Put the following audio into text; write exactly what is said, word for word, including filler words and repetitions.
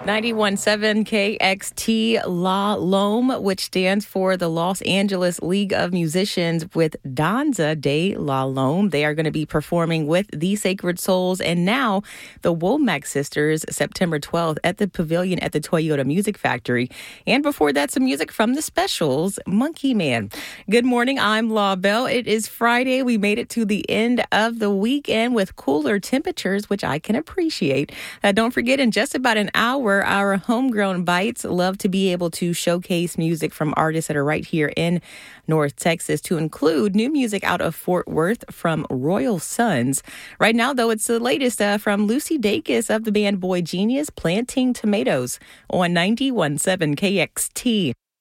ninety-one point seven K X T La Lome, which stands for the Los Angeles League of Musicians, with Danza de La Lome. They are going to be performing with the Sacred Souls and now the Womack Sisters September twelfth at the Pavilion at the Toyota Music Factory. And before that, some music from the Specials, Monkey Man. Good morning, I'm La Belle. It is Friday. We made it to the end of the weekend with cooler temperatures, which I can appreciate. Uh, don't forget, in just about an hour, our Homegrown Bites love to be able to showcase music from artists that are right here in North Texas, to include new music out of Fort Worth from Royal Sons. Right now, though, it's the latest uh, from Lucy Dacus of the band Boy Genius, Planting Tomatoes on ninety-one point seven K X T.